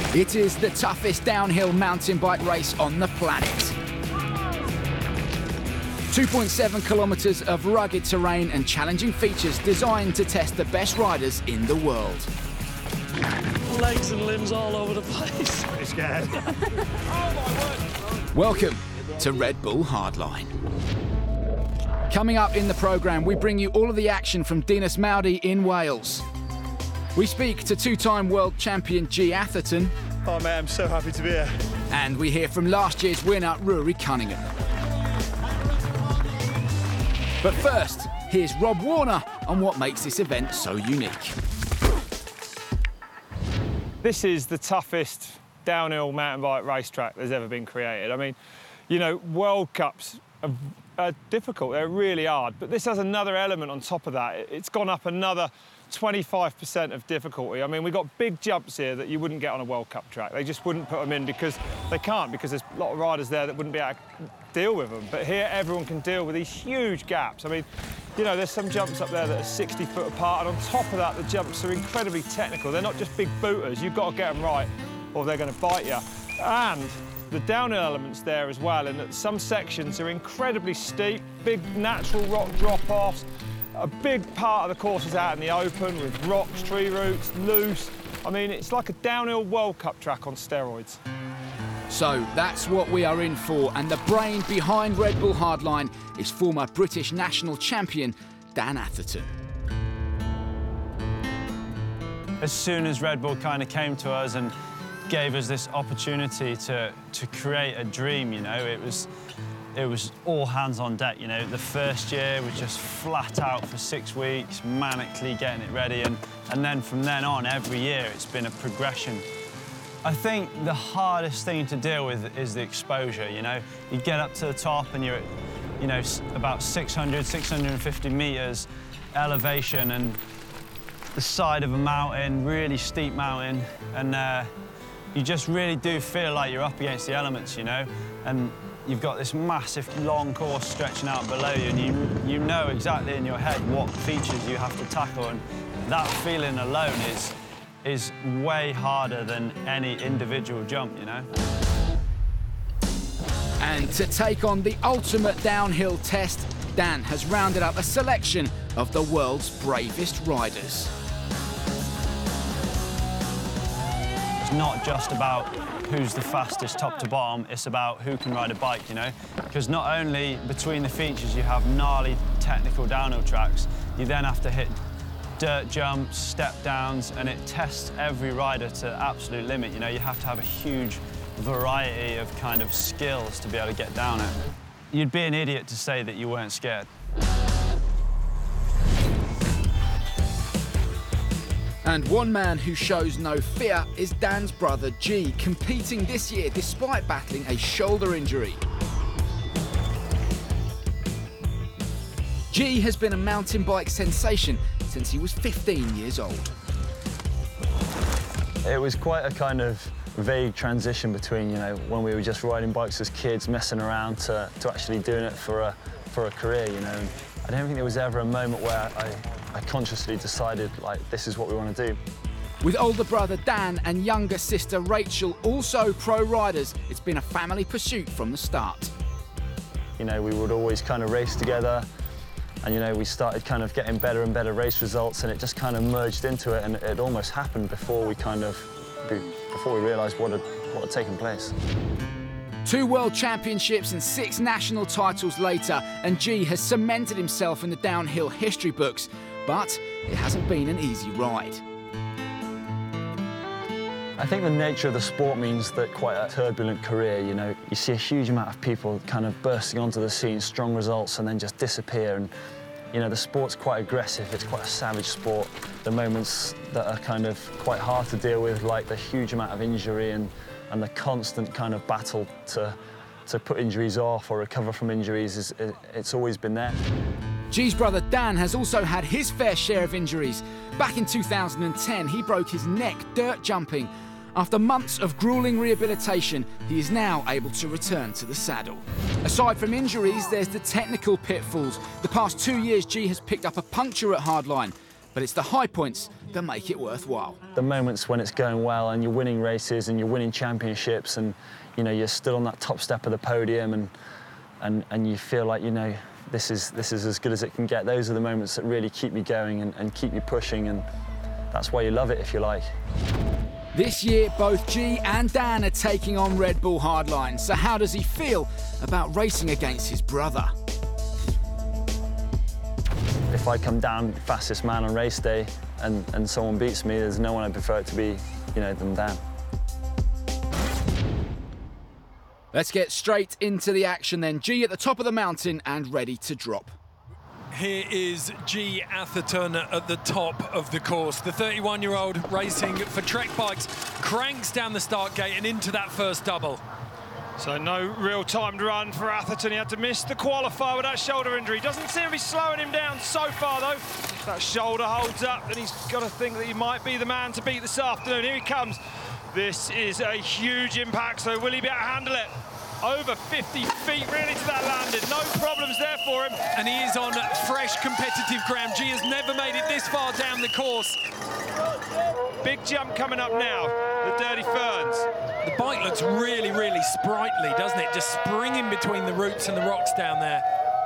It is the toughest downhill mountain bike race on the planet. 2.7 kilometres of rugged terrain and challenging features designed to test the best riders in the world. Legs and limbs all over the place. Pretty scared. Welcome to Red Bull Hardline. Coming up in the programme, we bring you all of the action from Dinas Moudi in Wales. We speak to two-time world champion G Atherton. Oh mate, I'm so happy to be here. And we hear from last year's winner, Rory Cunningham. But first, here's Rob Warner on what makes this event so unique. This is the toughest downhill mountain bike racetrack that's ever been created. I mean, you know, World Cups are difficult, they're really hard, but this has another element on top of that. It's gone up another 25% of difficulty. I mean, we've got big jumps here that you wouldn't get on a World Cup track. They just wouldn't put them in because they can't, because there's a lot of riders there that wouldn't be able to deal with them. But here, everyone can deal with these huge gaps. I mean, you know, there's some jumps up there that are 60 foot apart, and on top of that, the jumps are incredibly technical. They're not just big booters. You've got to get them right, or they're going to bite you. And the downhill elements there as well, in that some sections are incredibly steep, big natural rock drop-offs. A big part of the course is out in the open with rocks, tree roots, loose. I mean, it's like a downhill World Cup track on steroids. So that's what we are in for, and the brain behind Red Bull Hardline is former British national champion Dan Atherton. As soon as Red Bull kind of came to us and gave us this opportunity to create a dream, you know, it was all hands on deck, you know. The first year was just flat out for 6 weeks, manically getting it ready, and then from then on, every year, it's been a progression. I think the hardest thing to deal with is the exposure, you know. You get up to the top and you're at, you know, about 600, 650 metres elevation and the side of a mountain, really steep mountain, and you just really do feel like you're up against the elements, you know. And you've got this massive long course stretching out below you, and you know exactly in your head what features you have to tackle, and that feeling alone is way harder than any individual jump, you know. And to take on the ultimate downhill test, Dan has rounded up a selection of the world's bravest riders. It's not just about who's the fastest top to bottom, it's about who can ride a bike, you know? Because not only between the features you have gnarly technical downhill tracks, you then have to hit dirt jumps, step downs, and it tests every rider to the absolute limit, you know? You have to have a huge variety of kind of skills to be able to get down it. You'd be an idiot to say that you weren't scared. And one man who shows no fear is Dan's brother G, competing this year despite battling a shoulder injury. G has been a mountain bike sensation since he was 15 years old. It was quite a kind of vague transition between, you know, when we were just riding bikes as kids, messing around, to actually doing it for a career, you know. And I don't think there was ever a moment where I consciously decided, like, this is what we want to do. With older brother Dan and younger sister Rachel also pro riders, it's been a family pursuit from the start. You know, we would always kind of race together, and, you know, we started kind of getting better and better race results, and it just kind of merged into it, and it almost happened before we realised what had taken place. 2 world championships and 6 national titles later, and G has cemented himself in the downhill history books, but it hasn't been an easy ride. I think the nature of the sport means that quite a turbulent career, you know. You see a huge amount of people kind of bursting onto the scene, strong results, and then just disappear. And, you know, the sport's quite aggressive, it's quite a savage sport. The moments that are kind of quite hard to deal with, like the huge amount of injury and the constant kind of battle to put injuries off or recover from injuries, it's always been there. G's brother Dan has also had his fair share of injuries. Back in 2010, he broke his neck dirt jumping. After months of grueling rehabilitation, he is now able to return to the saddle. Aside from injuries, there's the technical pitfalls. The past 2 years, G has picked up a puncture at Hardline, but it's the high points that make it worthwhile. The moments when it's going well and you're winning races and you're winning championships and, you know, you're still on that top step of the podium and you feel like, you know, this is as good as it can get. Those are the moments that really keep me going and keep me pushing, and that's why you love it, if you like. This year, both G and Dan are taking on Red Bull Hardline. So how does he feel about racing against his brother? If I come down fastest man on race day and someone beats me, there's no one I'd prefer it to be, you know, than Dan. Let's get straight into the action then. G at the top of the mountain and ready to drop. Here is G Atherton at the top of the course. The 31-year-old racing for Trek Bikes cranks down the start gate and into that first double. So no real timed run for Atherton. He had to miss the qualifier with that shoulder injury. Doesn't seem to be slowing him down so far, though. If that shoulder holds up, then he's got to think that he might be the man to beat this afternoon. Here he comes. This is a huge impact, so will he be able to handle it? Over 50 feet really to that landing. No problems there for him. And he is on fresh competitive ground. G has never made it this far down the course. Big jump coming up now, the Dirty Ferns. The bike looks really, really sprightly, doesn't it? Just springing between the roots and the rocks down there.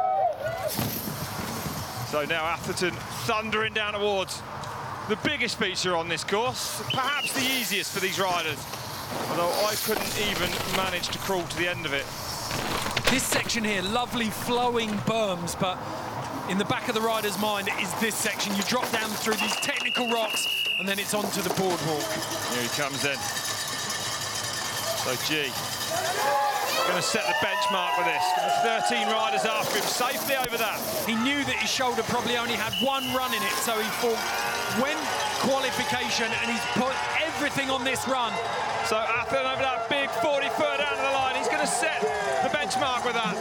So now Atherton thundering down towards the biggest feature on this course, perhaps the easiest for these riders. Although I couldn't even manage to crawl to the end of it. This section here, lovely flowing berms, but in the back of the rider's mind is this section. You drop down through these technical rocks and then it's onto the boardwalk. Here he comes in. So G, going to set the benchmark with this. 13 riders after him, safely over that. He knew that his shoulder probably only had one run in it, so he thought, when qualification, and he's put everything on this run. So Atherton over that big 40-foot down to the line. He's going to set the benchmark with that.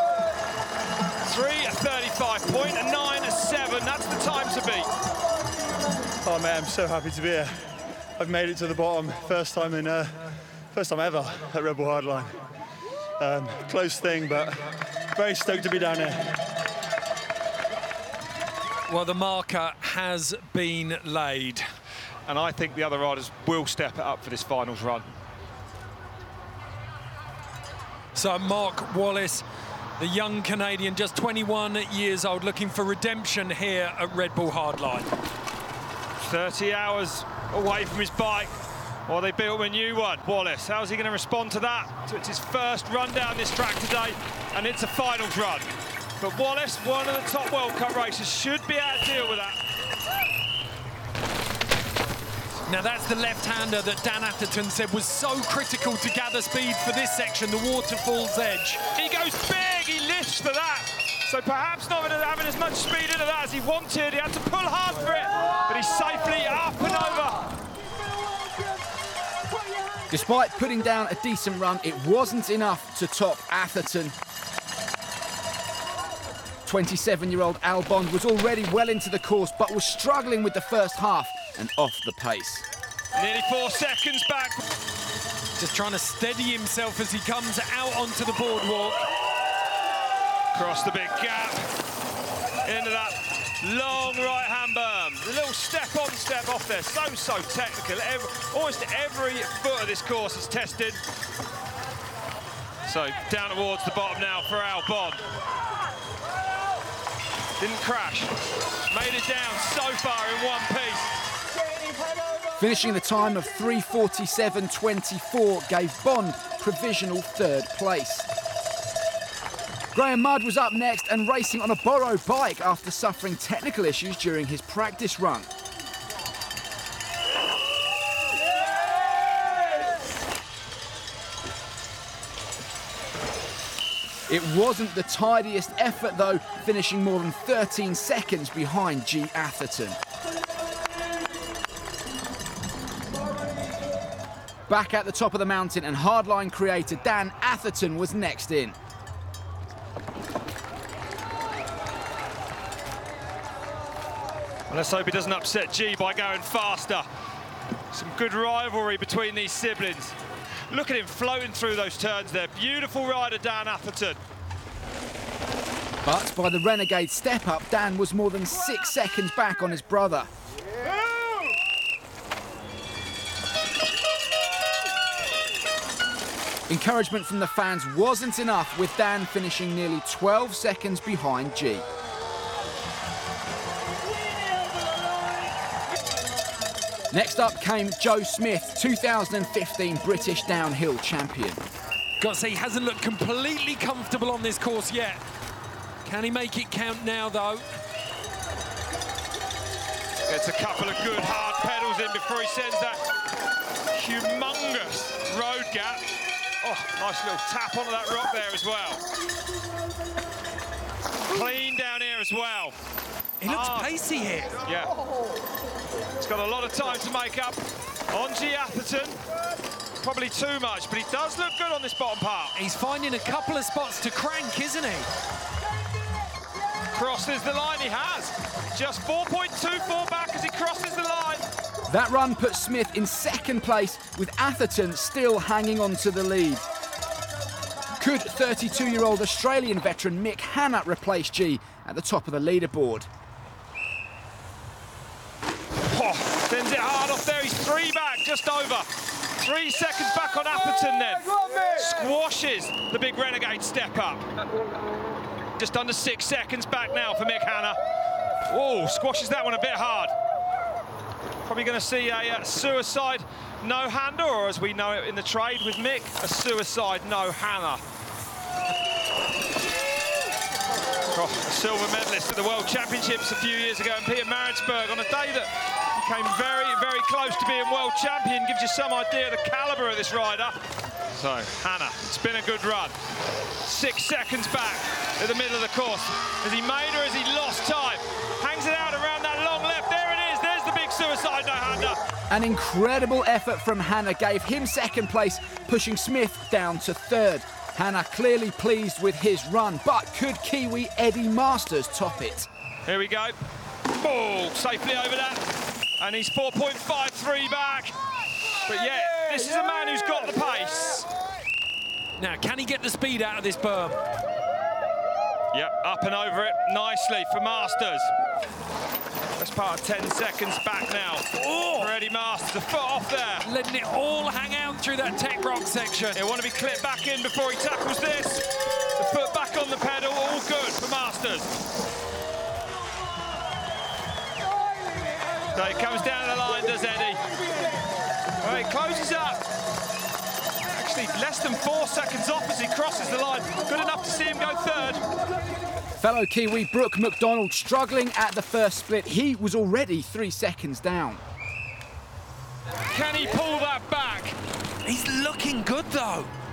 3:35 and 9:07. That's the time to beat. Oh man, I'm so happy to be here. I've made it to the bottom, first time ever at Red Bull Hardline. Close thing, but very stoked to be down here. Well, the marker has been laid. And I think the other riders will step it up for this finals run. So Mark Wallace, the young Canadian, just 21 years old, looking for redemption here at Red Bull Hardline. 30 hours away from his bike while they built a new one. Wallace, how's he going to respond to that? So it's his first run down this track today, and it's a finals run. But Wallace, one of the top World Cup racers, should be able to deal with that. Now that's the left-hander that Dan Atherton said was so critical to gather speed for this section, the waterfall's edge. He goes big, he lifts for that. So perhaps not having as much speed into that as he wanted. He had to pull hard for it, but he's safely up and over. Despite putting down a decent run, it wasn't enough to top Atherton. 27-year-old Albon was already well into the course, but was struggling with the first half and off the pace. Nearly 4 seconds back. Just trying to steady himself as he comes out onto the boardwalk. Across the big gap, into that long right-hand berm. A little step on, step off there. So technical. Almost every foot of this course is tested. So down towards the bottom now for Albon. Didn't crash. Made it down so far in one piece. Finishing the time of 3:47.24 gave Bond provisional third place. Graham Mudd was up next and racing on a borrowed bike after suffering technical issues during his practice run. It wasn't the tidiest effort though, finishing more than 13 seconds behind G Atherton. Back at the top of the mountain, and hardline creator Dan Atherton was next in. Well, let's hope he doesn't upset G by going faster. Some good rivalry between these siblings. Look at him floating through those turns there. Beautiful rider, Dan Atherton. But by the Renegade step-up, Dan was more than 6 seconds back on his brother. Encouragement from the fans wasn't enough, with Dan finishing nearly 12 seconds behind G. Next up came Joe Smith, 2015 British downhill champion. Got to say, he hasn't looked completely comfortable on this course yet. Can he make it count now, though? Gets a couple of good hard pedals in before he sends that humongous road gap. Oh, nice little tap onto that rock there as well. Clean down here as well. He looks pacey here. Yeah. He's got a lot of time to make up on G. Atherton. Probably too much, but he does look good on this bottom part. He's finding a couple of spots to crank, isn't he? Crosses the line, he has. Just 4.24 back as he crosses the line. That run put Smith in second place, with Atherton still hanging on to the lead. Could 32-year-old Australian veteran Mick Hannah replace G at the top of the leaderboard? Oh, sends it hard off there, he's 3 back, just over. 3 seconds back on Atherton then. Squashes the big Renegade step up. Just under 6 seconds back now for Mick Hannah. Oh, squashes that one a bit hard. Probably going to see a suicide no-hander, or as we know it in the trade with Mick, a suicide no-hander. Oh, a silver medalist at the World Championships a few years ago in Peter Maritzburg on a day that came very, very close to being world champion. Gives you some idea of the calibre of this rider. So, Hannah, it's been a good run. 6 seconds back at the middle of the course. Has he made or has he lost time? Hangs it out around that long left. There it is. There's the big suicide no-hander. An incredible effort from Hannah gave him second place, pushing Smith down to third. Hannah clearly pleased with his run, but could Kiwi Eddie Masters top it? Here we go. Oh, safely over that. And he's 4.53 back. But yeah, this is a man who's got the pace. Now, can he get the speed out of this berm? Yep, up and over it nicely for Masters. Best part of 10 seconds back now. Oh! For Eddie Masters, a foot off there. Letting it all hang out through that tech rock section. He'll want to be clipped back in before he tackles this. The foot back on the pedal, all good for Masters. So he comes down the line, does Eddie. Well, he closes up. Actually, less than 4 seconds off as he crosses the line. Good enough to see him go third. Fellow Kiwi Brooke McDonald struggling at the first split. He was already 3 seconds down. Can he pull that back? He's looking good, though.